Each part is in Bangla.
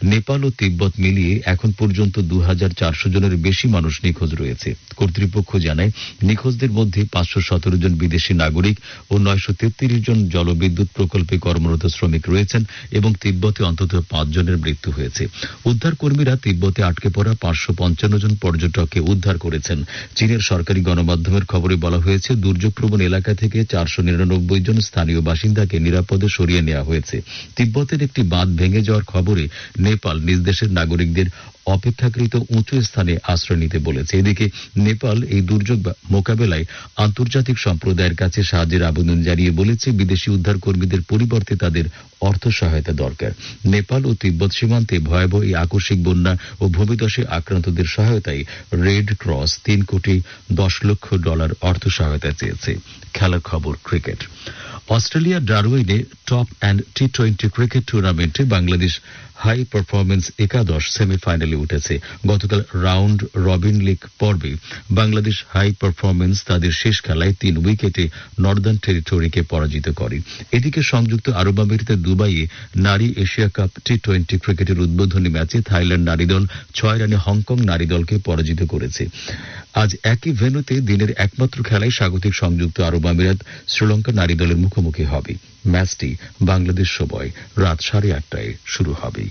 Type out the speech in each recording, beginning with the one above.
নেপাল ও তিব্বত মিলিয়ে এখন পর্যন্ত 2400 জনের বেশি মানুষ নিখোঁজ রয়েছে। কর্তৃপক্ষ জানায় নিখোঁজদের মধ্যে 517 জন বিদেশি নাগরিক ও 933 জন জলবিদ্যুৎ প্রকল্পে কর্মরত শ্রমিক রয়েছেন এবং তিব্বতে অন্তত 5 জনের মৃত্যু হয়েছে। উদ্ধার কর্মীরা তিব্বতে আটকে পড়া 555 জন পর্যটককে উদ্ধার করেছেন। চীনের সরকারি গণমাধ্যমের খবরে বলা হয়েছে দুর্যোগপ্রবণ এলাকা থেকে 499 জন স্থানীয় বাসিন্দাকে নিরাপদে সরিয়ে নেওয়া হয়েছে। তিব্বতের একটি বাঁধ ভেঙে যাওয়ার খবরে নেপাল নিজ দেশের নাগরিকদের অপেক্ষাকৃত উঁচু স্থানে আশ্রয় নিতে বলেছে। এদিকে নেপাল এই দুর্যোগ মোকাবেলায় আন্তর্জাতিক সম্প্রদায়ের কাছে সাহায্যের আবেদন জানিয়ে বলেছে বিদেশি উদ্ধার কর্মীদের পরিবর্তে তাদের অর্থ সহায়তা দরকার। নেপাল ও তিব্বত সীমান্তে ভয়াবহ এই আকস্মিক বন্যা ও ভূমিধসে আক্রান্তদের সহায়তায় রেড ক্রস $3 কোটি 10 লক্ষ অর্থ সহায়তা চেয়েছে। খেলার খবর ক্রিকেট। অস্ট্রেলিয়ার ডারউইনে টপ অ্যান্ড টি-20 ক্রিকেট টুর্নামেন্টে বাংলাদেশ হাই পারফরম্যান্স একাদশ সেমিফাইনালে উঠেছে। গতকাল রাউন্ড রবিন লিগ পর্বে বাংলাদেশ হাই পারফরম্যান্স তাদের শেষ খেলায় 3 উইকেটে নর্দার্ন টেরিটরিকে পরাজিত করে। এদিকে সংযুক্ত আরব আমিরাতের দুবাইয়ে নারী এশিয়া কাপ টি-20 ক্রিকেটের উদ্বোধনী ম্যাচে থাইল্যান্ড নারী দল 6 রানে হংকং নারী দলকে পরাজিত করেছে। আজ একই ভেন্যুতে দিনের একমাত্র খেলায় স্বাগতিক সংযুক্ত আরব আমিরাত শ্রীলঙ্কা নারী দলের মুখোমুখি হবে। ম্যাচটি বাংলাদেশ সময় রাত 8:30টায় শুরু হবে।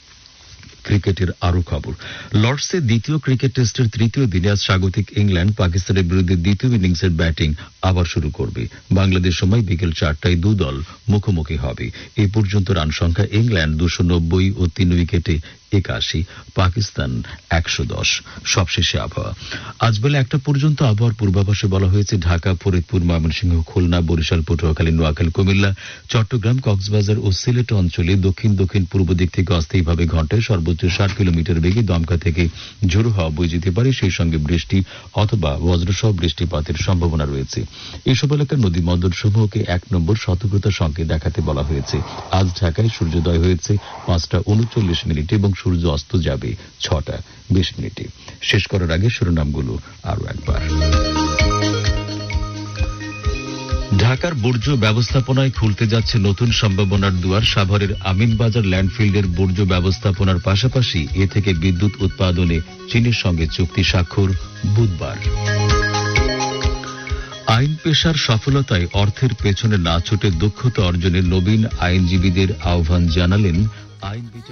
ক্রিকেটের আরো খবর। লর্ডসে দ্বিতীয় ক্রিকেট টেস্টের তৃতীয় দিনে আজ স্বাগতিক ইংল্যান্ড পাকিস্তানের বিরুদ্ধে দ্বিতীয় ইনিংসের ব্যাটিং আবার শুরু করবে। বাংলাদেশ সময় বিকেল 4টায় দু দল মুখোমুখি হবে। এ পর্যন্ত রান সংখ্যা ইংল্যান্ড 290 ও 3 উইকেটে 81, পাকিস্তান 110। সবশেষে আবহাওয়া। আজ বেলা 1টা পর্যন্ত আবহাওয়ার পূর্বাভাসে বলা হয়েছে ঢাকা, ফরিদপুর, ময়মনসিংহ, খুলনা, বরিশাল, পটুয়াখালী, নোয়াখালী, কুমিল্লা, চট্টগ্রাম, কক্সবাজার ও সিলেট অঞ্চলে দক্ষিণ দক্ষিণ পূর্ব দিক থেকে অস্থায়ীভাবে ঘন্টায় সর্বোচ্চ 60 কিলোমিটার বেগে দমকা থেকে ঝোড়ো হাওয়া বয়ে যেতে পারে। সেই সঙ্গে বৃষ্টি অথবা বজ্রসহ বৃষ্টিপাতের সম্ভাবনা রয়েছে। এসব এলাকার নদী বন্দর সমূহকে 1 নম্বর সতর্কতা সংকেত দেখাতে বলা হয়েছে। আজ ঢাকায় সূর্যোদয় হয়েছে 5:39 এবং সূর্য অস্ত যাবে 6:20। শেষ করার আগে শিরোনামগুলো আরো একবার। ঢাকার বর্জ্য ব্যবস্থাপনায় খুলতে যাচ্ছে নতুন সম্ভাবনার দুয়ার। সাভারের আমিনবাজার ল্যান্ডফিল্ডের বর্জ্য ব্যবস্থাপনার পাশাপাশি এ থেকে বিদ্যুৎ উৎপাদনে চীনের সঙ্গে চুক্তি স্বাক্ষর বুধবার। আইন পেশার সফলতায় অর্থের পেছনে না ছুটে দক্ষতা অর্জনে নবীন আইনজীবীদের আহ্বান জানালেন আইন বিচার